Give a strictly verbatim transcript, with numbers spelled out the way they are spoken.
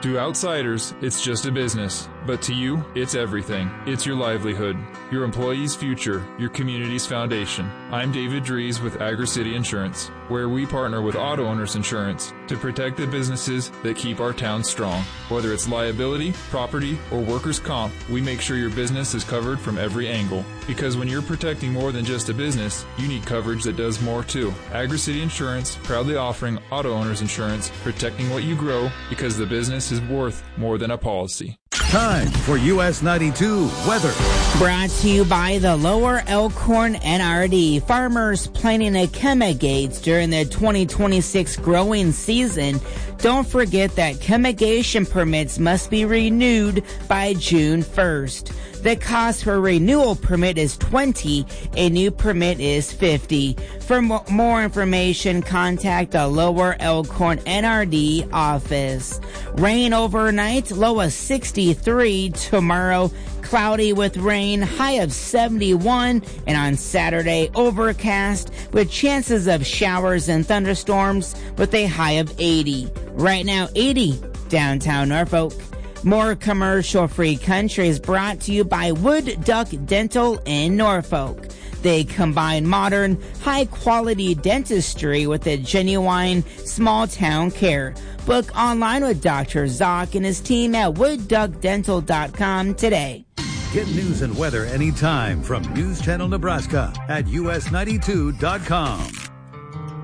To outsiders, it's just a business, but to you, it's everything. It's your livelihood, your employees' future, your community's foundation. I'm David Dries with Agri-City Insurance, where we partner with Auto Owners Insurance to protect the businesses that keep our town strong. Whether it's liability, property, or workers' comp, we make sure your business is covered from every angle. Because when you're protecting more than just a business, you need coverage that does more too. Agri-City Insurance, proudly offering Auto Owners Insurance, protecting what you grow because the business is worth more than a policy. Time for U S ninety-two weather. Brought to you by the Lower Elkhorn N R D. Farmers planting a chemigates during the twenty twenty-six growing season. Don't forget that chemigation permits must be renewed by June first. The cost for a renewal permit is twenty dollars. A new permit is fifty dollars. For mo- more information, contact the Lower Elkhorn N R D office. Rain overnight, low of sixty-three. Tomorrow, cloudy with rain, high of seventy-one. And on Saturday, overcast with chances of showers and thunderstorms with a high of eighty. Right now, eighty downtown Norfolk. More commercial-free country is brought to you by Wood Duck Dental in Norfolk. They combine modern, high-quality dentistry with a genuine small-town care. Book online with Doctor Zock and his team at wood duck dental dot com today. Get news and weather anytime from News Channel Nebraska at U S ninety-two dot com.